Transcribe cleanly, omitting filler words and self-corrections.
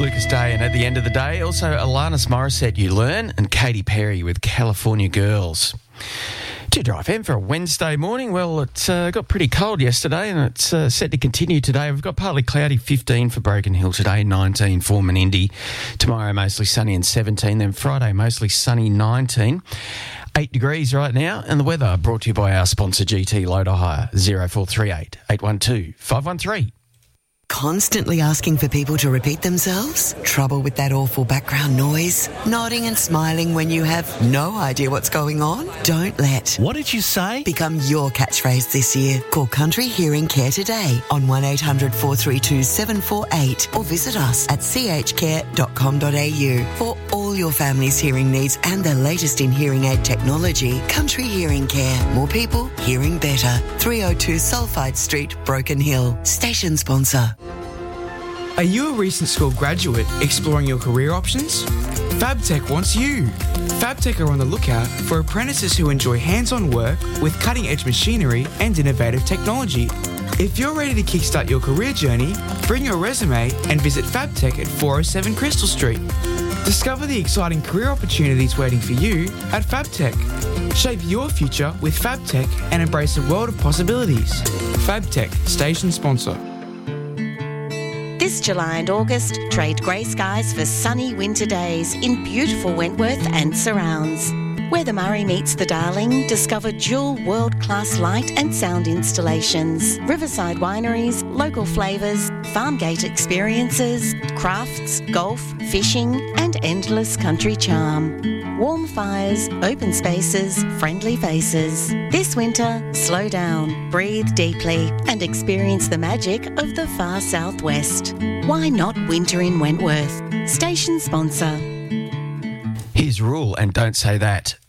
Lucas Day, and at the end of the day, also Alanis Morissette, You Learn, and Katy Perry with California Girls. To Drive M for a Wednesday morning. Well, it got pretty cold yesterday and it's set to continue today. We've got partly cloudy, 15 for Broken Hill today, 19 for Menindee. Tomorrow mostly sunny and 17, then Friday mostly sunny, 19. 8 degrees right now, and the weather brought to you by our sponsor GT Loader Hire, 0438 812 513. Constantly asking for people to repeat themselves? Trouble with that awful background noise? Nodding and smiling when you have no idea what's going on? Don't let What did you say? become your catchphrase this year. Call Country Hearing Care today on 1800 432 748 or visit us at chcare.com.au for all your family's hearing needs and the latest in hearing aid technology. Country Hearing Care. More people, hearing better. 302 Sulphide Street, Broken Hill. Station sponsor. Are you a recent school graduate exploring your career options? FabTech wants you. FabTech are on the lookout for apprentices who enjoy hands-on work with cutting-edge machinery and innovative technology. If you're ready to kickstart your career journey, bring your resume and visit FabTech at 407 Crystal Street. Discover the exciting career opportunities waiting for you at FabTech. Shape your future with FabTech and embrace a world of possibilities. FabTech, station sponsor. This July and August, trade grey skies for sunny winter days in beautiful Wentworth and surrounds. Where the Murray meets the Darling, discover dual world-class light and sound installations, riverside wineries, local flavours, farm gate experiences, crafts, golf, fishing and endless country charm. Warm fires, open spaces, friendly faces. This winter, slow down, breathe deeply and experience the magic of the far southwest. Why not winter in Wentworth? Station sponsor. Here's Rule and Don't Say That.